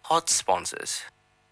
Hot sponsors.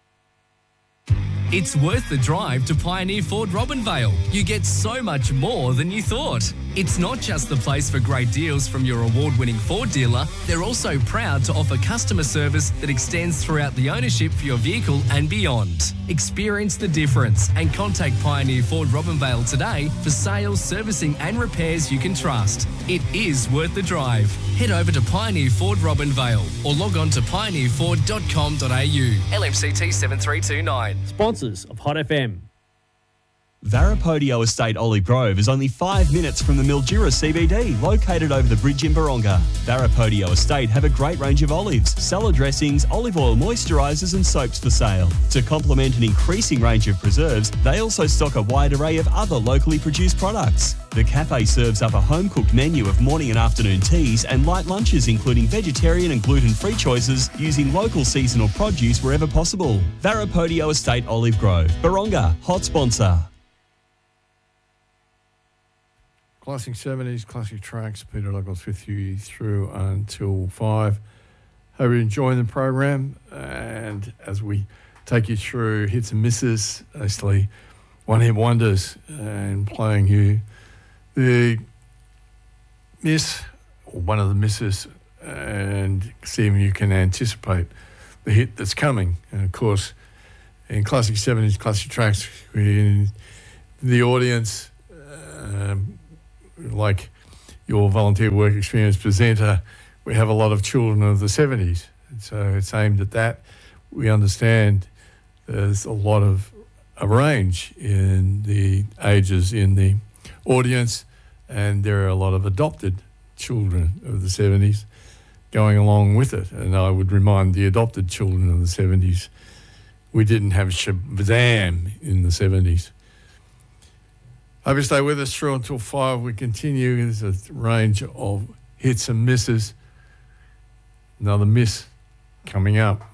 It's worth the drive to Pioneer Ford Robinvale. You get so much more than you thought. It's not just the place for great deals from your award-winning Ford dealer. They're also proud to offer customer service that extends throughout the ownership for your vehicle and beyond. Experience the difference and contact Pioneer Ford Robinvale today for sales, servicing and repairs you can trust. It is worth the drive. Head over to Pioneer Ford Robinvale or log on to pioneerford.com.au. LMCT 7329. Sponsors of Hot FM. Varapodio Estate Olive Grove is only 5 minutes from the Mildura CBD, located over the bridge in Baronga. Varapodio Estate have a great range of olives, salad dressings, olive oil moisturisers and soaps for sale. To complement an increasing range of preserves, they also stock a wide array of other locally produced products. The cafe serves up a home-cooked menu of morning and afternoon teas and light lunches, including vegetarian and gluten-free choices, using local seasonal produce wherever possible. Varapodio Estate Olive Grove, Baronga, hot sponsor. Classic 70s, classic tracks. Peter Douglas with you through until 5. Hope you're enjoying the program. And as we take you through hits and misses, basically one-hit wonders, and playing you the miss, or one of the misses, and see if you can anticipate the hit that's coming. And of course, in classic 70s, classic tracks, the audience, like your volunteer work experience presenter, we have a lot of children of the 70s. And so it's aimed at that. We understand there's a lot of a range in the ages in the audience, and there are a lot of adopted children of the 70s going along with it. And I would remind the adopted children of the 70s, we didn't have Shazam in the 70s. Hope you stay with us through until 5. We continue. There's a range of hits and misses. Another miss coming up.